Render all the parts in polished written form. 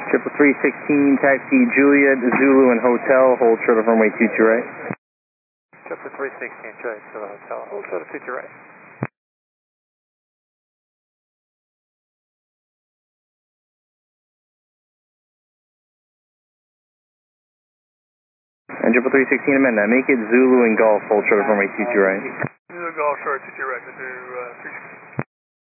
Triple 316, taxi Juliet, Zulu and Hotel, hold short of runway 22 right. Triple 316, Juliet to the hotel, hold short of 22 right. And Triple 316, amend that. Make it Zulu and Golf, hold short of runway 22 right. Zulu Golf short 22 right, to do 316.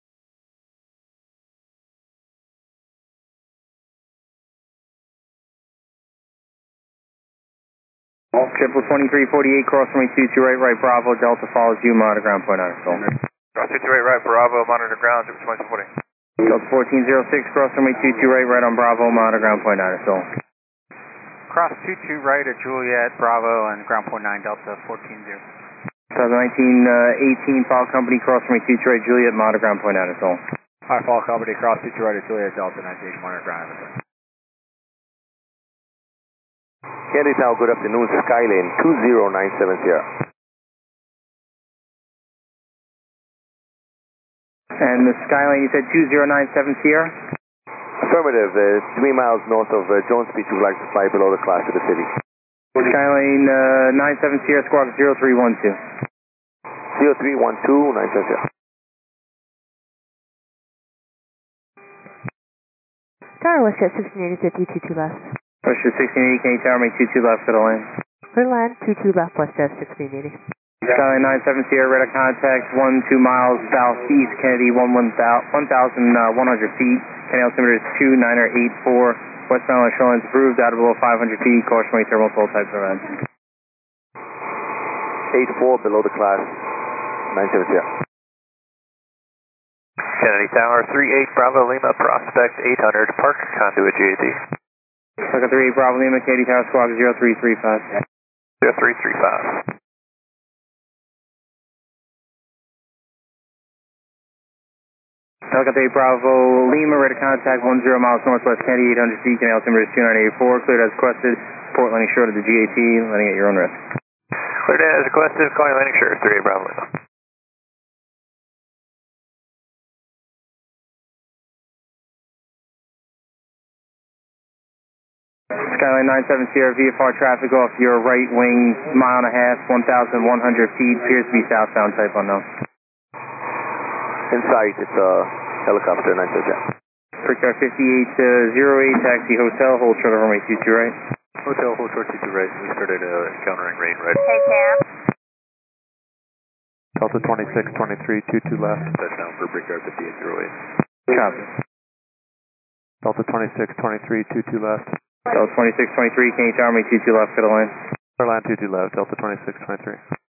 Triple 2348, cross runway 22 right, right Bravo, Delta follows you, monitor ground point on Sol. Cross 22 right, Bravo, monitor ground, Triple 2240. Delta 1406, cross runway 22 right, right on Bravo, monitor ground point on Sol. Cross 22 right at Juliet, Bravo, and ground point 9, Delta 140. 1918, Fall Company, cross runway 22 right, Juliet, monitor ground point on Sol. Hi, Fall Company, cross 22 right at Juliet, Delta 19, monitor ground. Candy Town, good afternoon, Skylane 20970. And the Skyline, you said 2097 Sierra? Affirmative, 3 miles north of Jones Beach, we would like to fly below the class of the city. Skyline 97 Sierra, squawk 0312. 0312, 970. Tower Westjet 1680, 52 left. Westjet 1680, can you tower make 22 left for the lane? Clear land, 22 left, Westjet 1680. Skyline 97 Sierra, radar contact 2 miles southeast, Kennedy 1,100 feet. Kennedy altimeter is 2984. West Island shoreline is approved, out of below 500 feet. Cautionary thermal toll type event. 84 below the class, 970. Kennedy Tower, 38 Bravo Lima, Prospect 800, Park Conduit GAT. Tucker 38 Bravo Lima, Kennedy Tower, squawk 0335. 0335. Tucker 38 Bravo Lima, radar contact 10 miles northwest, Kennedy 800 feet. Kennedy altimeter is 2984. Cleared as requested. Port landing short of the GAT, landing at your own risk. Cleared as requested, calling landing short, 38 Bravo Lima. Skyline 97 Sierra, VFR traffic off your right wing, 1.5 miles, 1,100 feet, appears to be southbound, type unknown. In sight, it's a helicopter, 970. Precare 5808, taxi hotel, hold short of runway 22 right. Hotel, hold short 22 right, we started encountering rain right. Hey, Cam. Delta 2623, 22 left. That's down for Precare 5808. Copy. Delta 2623, 22 left. Delta 2623, can you tower me 22 left for the line? Clear line 22 left, Delta 2623.